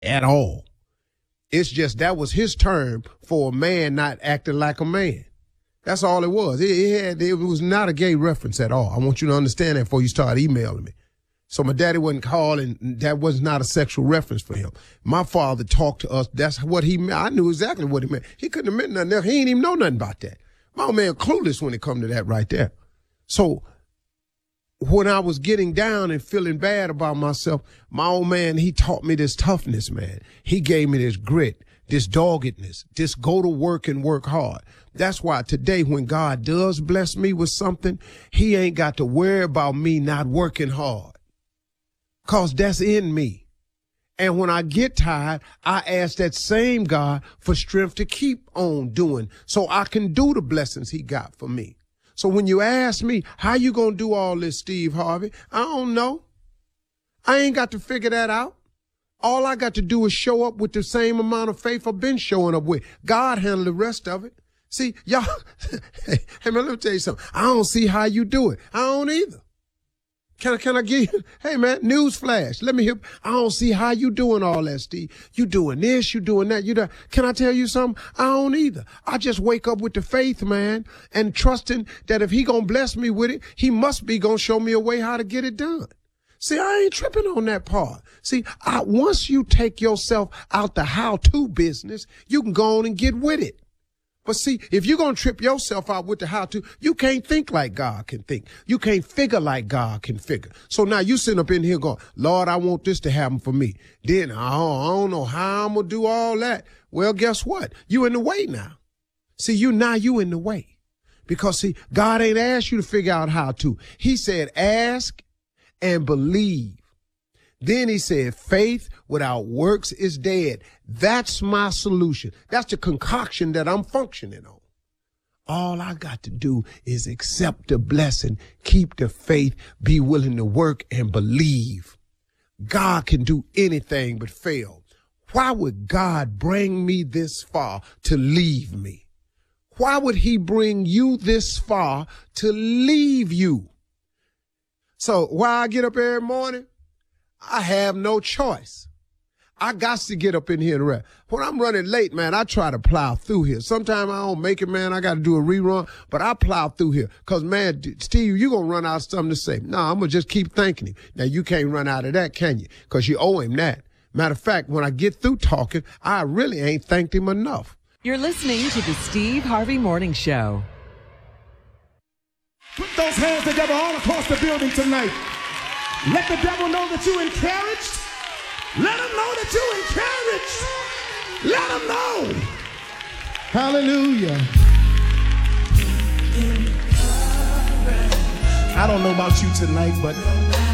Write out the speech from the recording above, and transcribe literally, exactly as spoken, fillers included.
at all. It's just that was his term for a man not acting like a man. That's all it was. It, it, had, it was not a gay reference at all. I want you to understand that before you start emailing me. So my daddy wasn't calling. That was not a sexual reference for him. My father talked to us. That's what he meant. I knew exactly what he meant. He couldn't have meant nothing else. He didn't even know nothing about that. My old man clueless when it come to that right there. So when I was getting down and feeling bad about myself, my old man, he taught me this toughness, man. He gave me this grit, this doggedness, this go to work and work hard. That's why today when God does bless me with something, he ain't got to worry about me not working hard. Cause that's in me. And when I get tired, I ask that same God for strength to keep on doing so I can do the blessings he got for me. So when you ask me, how you gonna do all this, Steve Harvey? I don't know. I ain't got to figure that out. All I got to do is show up with the same amount of faith I've been showing up with. God handle the rest of it. See, y'all, hey, man, let me tell you something. I don't see how you do it. I don't either. Can I, can I give you, hey man, news flash. Let me hear, I don't see how you doing all that, Steve. You doing this, you doing that, you do. Can I tell you something? I don't either. I just wake up with the faith, man, and trusting that if he gonna bless me with it, he must be gonna show me a way how to get it done. See, I ain't tripping on that part. See, I, once you take yourself out the how-to business, you can go on and get with it. But see, if you're going to trip yourself out with the how-to, you can't think like God can think. You can't figure like God can figure. So now you sitting up in here going, Lord, I want this to happen for me. Then oh, I don't know how I'm going to do all that. Well, guess what? You in the way now. See, you now you in the way. Because see, God ain't asked you to figure out how to. He said, ask and believe. Then he said, faith without works is dead. That's my solution. That's the concoction that I'm functioning on. All I got to do is accept the blessing, keep the faith, be willing to work and believe. God can do anything but fail. Why would God bring me this far to leave me? Why would he bring you this far to leave you? So why I get up every morning? I have no choice. I got to get up in here and rest. When I'm running late, man, I try to plow through here. Sometimes I don't make it, man. I got to do a rerun, but I plow through here. Cause man, Steve, you going to run out of something to say. No, I'm going to just keep thanking him. Now you can't run out of that, can you? Cause you owe him that. Matter of fact, when I get through talking, I really ain't thanked him enough. You're listening to the Steve Harvey Morning Show. Put those hands together all across the building tonight. Let the devil know that you're encouraged. Let him know that you're encouraged. Let him know. Hallelujah. I don't know about you tonight, but